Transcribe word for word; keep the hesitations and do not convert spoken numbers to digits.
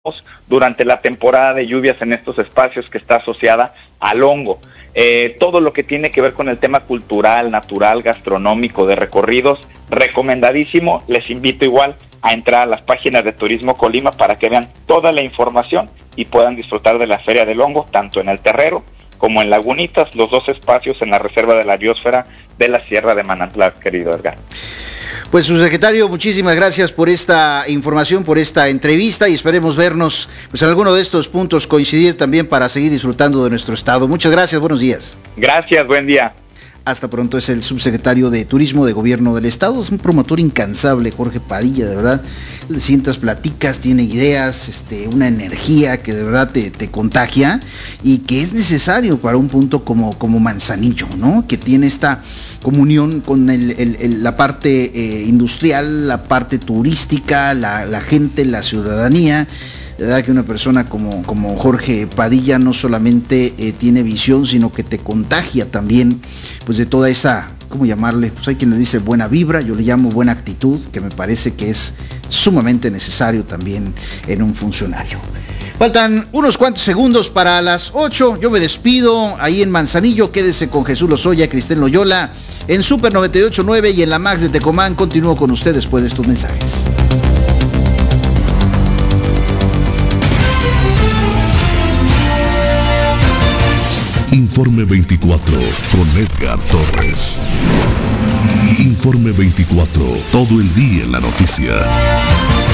durante la temporada de lluvias en estos espacios que está asociada al hongo. Eh, todo lo que tiene que ver con el tema cultural, natural, gastronómico, de recorridos, recomendadísimo. Les invito igual a entrar a las páginas de Turismo Colima para que vean toda la información y puedan disfrutar de la Feria del Hongo, tanto en el Terrero como en Lagunitas, los dos espacios en la Reserva de la Biosfera de la Sierra de Manantla, querido Edgar. Pues, subsecretario, muchísimas gracias por esta información, por esta entrevista, y esperemos vernos pues en alguno de estos puntos, coincidir también para seguir disfrutando de nuestro estado. Muchas gracias, buenos días. Gracias, buen día. Hasta pronto. Es el subsecretario de Turismo de Gobierno del Estado, es un promotor incansable, Jorge Padilla, de verdad. Le sientas, platicas, tiene ideas, este, una energía que de verdad te, te contagia y que es necesario para un punto como, como Manzanillo, ¿no? Que tiene esta comunión con el, el, el, la parte eh, industrial, la parte turística, la, la gente, la ciudadanía. De verdad que una persona como, como Jorge Padilla no solamente eh, tiene visión, sino que te contagia también pues de toda esa, ¿cómo llamarle? Pues hay quien le dice buena vibra, yo le llamo buena actitud, que me parece que es sumamente necesario también en un funcionario. Faltan unos cuantos segundos para las ocho, yo me despido ahí en Manzanillo, quédese con Jesús Lozoya, Cristel Loyola, en Super noventa y ocho punto nueve y en la Max de Tecomán. Continúo con usted después de estos mensajes. Informe veinticuatro con Edgar Torres. Informe veinticuatro, todo el día en la noticia.